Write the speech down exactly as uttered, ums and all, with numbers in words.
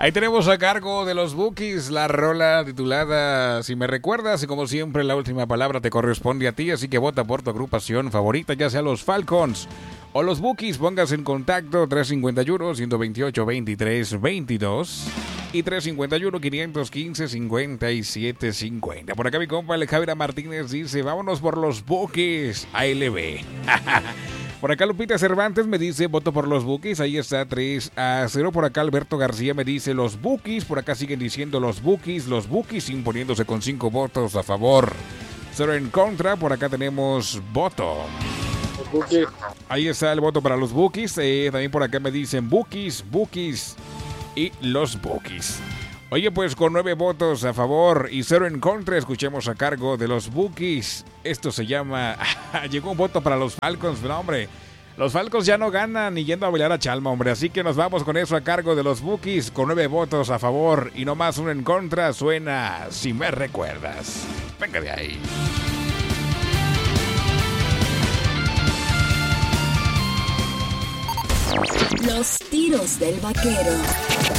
Ahí tenemos a cargo de los Bookies la rola titulada Si me recuerdas, y como siempre la última palabra te corresponde a ti, así que vota por tu agrupación favorita, ya sea los Falcons o los Bookies. Póngase en contacto tres cinco uno, uno dos ocho, veintitrés veintidós y tres cinco uno, quinientos quince, cincuenta y siete cincuenta. Por acá mi compa Alejandra Martínez dice, vámonos por los Bookies, A L B. Por acá Lupita Cervantes me dice, voto por los Bookies, ahí está tres a cero. Por acá Alberto García me dice, los Bookies. Por acá siguen diciendo los Bookies, los Bookies, imponiéndose con cinco votos a favor, cero en contra. Por acá tenemos voto. Ahí está el voto para los Bookies. Eh, también por acá me dicen Bookies, Bookies y los Bookies. Oye, pues con nueve votos a favor y cero en contra, escuchemos a cargo de los Bookies. Esto se llama... Llegó un voto para los Falcons, pero hombre, los Falcons ya no ganan ni yendo a bailar a Chalma, hombre. Así que nos vamos con eso a cargo de los Bookies, con nueve votos a favor y no más uno en contra. Suena Si me recuerdas. Venga de ahí. Los tiros del vaquero.